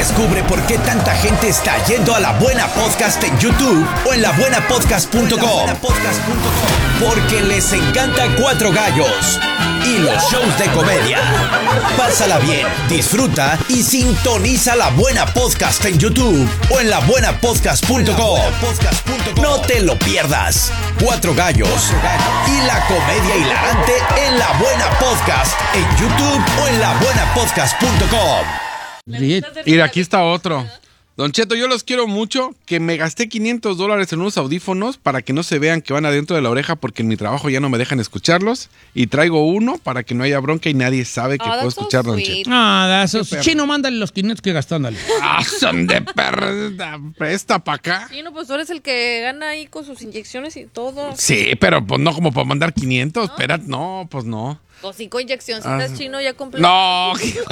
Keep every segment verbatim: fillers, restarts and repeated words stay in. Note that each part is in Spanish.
Descubre por qué tanta gente está yendo a La Buena Podcast en YouTube o en la buena podcast punto com. Porque les encanta Cuatro Gallos y los shows de comedia. Pásala bien, disfruta y sintoniza La Buena Podcast en YouTube o en la buena podcast punto com. No te lo pierdas. Cuatro Gallos y la comedia hilarante en La Buena Podcast en YouTube o en la buena podcast punto com. Mira, aquí está otro. Don Cheto, yo los quiero mucho, que me gasté quinientos dólares en unos audífonos para que no se vean que van adentro de la oreja porque en mi trabajo ya no me dejan escucharlos. Y traigo uno para que no haya bronca y nadie sabe que Oh, puedo that's so escuchar, Don sweet. Cheto. Ah, eso. Qué perro. Chino, mándale los quinientos que gastó, ándale. Ah, son de perra. Presta para acá. Sí, no, pues tú eres el que gana ahí con sus inyecciones y todo. Sí, pero pues no como para mandar quinientos. Espera, no, pues no. Con cinco inyeccioncitas, Ah. chino, ya completo. No,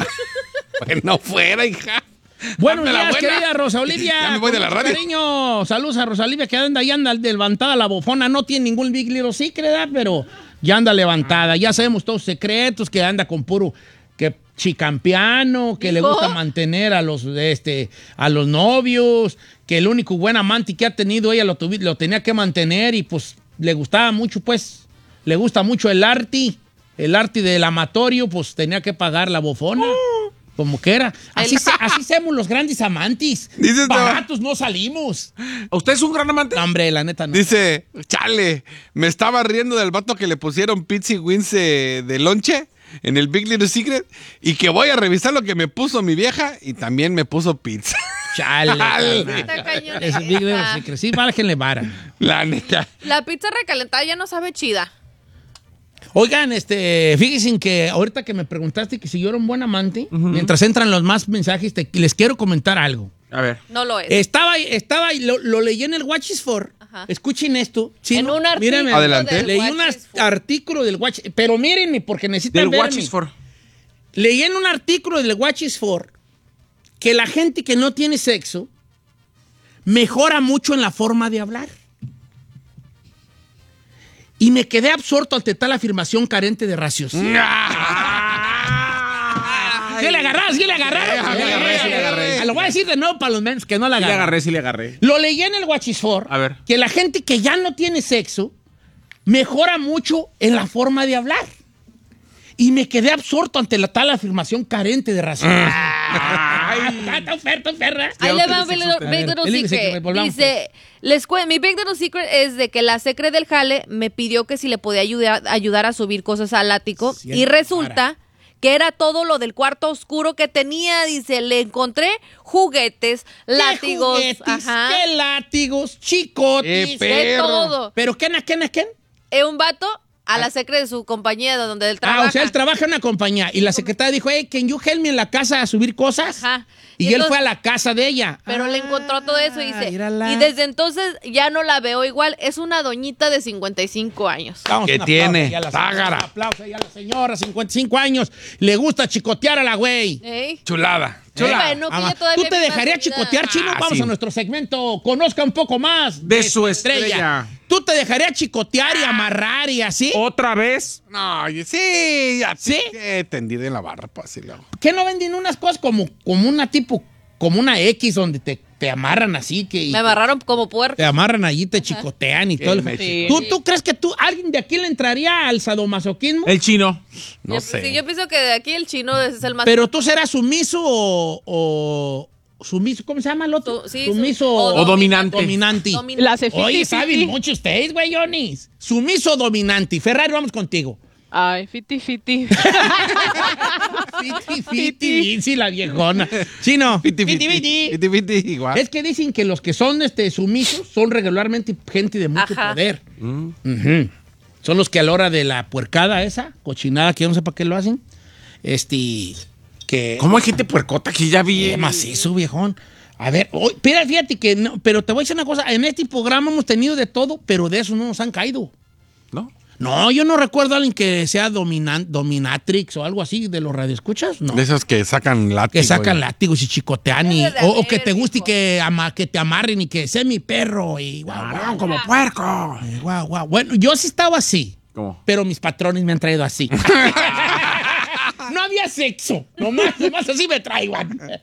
bueno, fuera, hija. Buenos Dame la días, buena. querida Rosa Olivia. Ya me voy de la Con mucho radio. Cariño, saludos a Rosa Olivia que anda ahí, anda levantada la bofona. No tiene ningún Big Little Secret, ¿verdad? Pero ya anda levantada. Ya sabemos todos secretos, que anda con puro que chicampiano, que le ¿Dijo? gusta mantener a los, este, a los novios, que el único buen amante que ha tenido ella lo, tuvi- lo tenía que mantener y pues le gustaba mucho, pues, le gusta mucho el arte, el arte del amatorio, pues tenía que pagar la bofona. Como que era. Así, El- se- así somos los grandes amantes. Dices, Baratos no salimos. ¿Usted es un gran amante? No, hombre, la neta no. Dice, chale, me estaba riendo del vato que le pusieron pizza y wings eh, de lonche en el Big Little Secret y que voy a revisar lo que me puso mi vieja y también me puso pizza. Chale. Chale. carnal. Está cañón. Ese Big Little Secret. Sí, bájenle vara. La neta. La pizza recalentada ya no sabe chida. Oigan, este, fíjense que ahorita que me preguntaste que si yo era un buen amante, mientras entran los más mensajes, te- les quiero comentar algo. A ver. No lo es. Estaba, estaba, lo, lo leí en el Watch is For. Ajá. Escuchen esto. en Chino, un artículo mírenme. Adelante. del Leí un Watch is For. artículo del Watch, pero mírenme, porque necesitan Del verme. Watch is For. Leí en un artículo del Watch is For que la gente que no tiene sexo mejora mucho en la forma de hablar. Y me quedé absorto ante tal afirmación carente de raciocinio. ¿Sí le agarras? ¿Sí le agarras? Sí le agarré, sí le agarré. Ah, Lo voy a decir de nuevo para los menos que no la Sí le agarran. agarré, sí le agarré. Lo leí en el Watch is For. A ver. Que la gente que ya no tiene sexo mejora mucho en la forma de hablar. Y me quedé absorto ante la tal afirmación carente de razón. Está está oferta, oferta. Ahí le va un utilice Big sus Little, Big Little Big Little Secret. Secret, volvamos, Dice, les cue- mi Big Little Secret es de que la secre del jale me pidió que si le podía ayudar, ayudar a subir cosas al ático. Siempre Y resulta para. que era todo lo del cuarto oscuro que tenía. Dice, le encontré juguetes, ¿Qué látigos, juguetes? ajá, ¿Qué látigos? Chicotis. Eh, de perro. todo. ¿Pero qué, na, qué, na, qué? Es un vato a la secre de su compañía de donde él trabaja. Ah, o sea, él trabaja en una compañía. Y la secretaria dijo, hey, can you help me en la casa a subir cosas? Ajá. Y, Y él entonces- fue a la casa de ella. Pero le encontró todo eso y dice, mírala. y desde entonces ya no la veo igual. Es una doñita de cincuenta y cinco años. Vamos, ¿Qué un aplauso tiene? ahí a la Tágara. señora, un aplauso ahí a la señora, cincuenta y cinco años. Le gusta chicotear a la güey. ¿Eh? Chulada. Sí, Chula. bueno, que Ama, ella todavía ¿tú te vive dejarías su vida. chicotear, Chino? Ah, Vamos sí. a nuestro segmento. Conozca un poco más De su estrella. ¿Tú te dejarías chicotear y amarrar y así? ¿Otra vez? No, y- sí, ya. ¿Sí? Eh, tendido en la barra, pues así lo hago. ¿Qué no venden unas cosas como, como una tipo, como una X donde te, te amarran así? Que, Me amarraron como puerco. Te amarran allí, te chicotean y todo. el- me Sí. ¿Tú, ¿Tú crees que tú, alguien de aquí le entraría al sadomasoquismo? El chino. No Yo- sé. sí, yo pienso que de aquí el chino es el más... Pero tú serás sumiso o, o sumiso, ¿cómo se llama el otro? Su- sí, sumiso su- o, o dominante. dominante. Dominante. La hace Oye, fifty saben fifty. mucho ustedes, güey, Jonis. Sumiso o dominante. Ferrari, vamos contigo. Ay, fifty fifty. Fiti, fiti, sí, la viejona. Sí, no. Fiti, Fiti, fiti. fiti. Fiti, fiti, igual. Es que dicen que los que son este, sumisos son regularmente gente de mucho Ajá. poder. Ujú. Son los que a la hora de la puercada esa, cochinada, que yo no sé para qué lo hacen, este, que... ¿Cómo hay gente puercota que ya vi? Qué macizo, viejón. A ver, hoy, pero fíjate que, no, pero te voy a decir una cosa, en este programa hemos tenido de todo, pero de eso no nos han caído. ¿No? No, yo no recuerdo a alguien que sea dominan, dominatrix o algo así de los radioescuchas, no. De esos que sacan látigo. Que sacan y- látigos y chicotean y, Debe de o, o haber, que te guste y hijo. que, ama, que te amarren y que sea mi perro y guau, guau, como puerco. eh, guau, guau. Bueno, yo sí estaba así, ¿Cómo? pero mis patrones me han traído así. No había sexo, nomás, nomás así me traigan.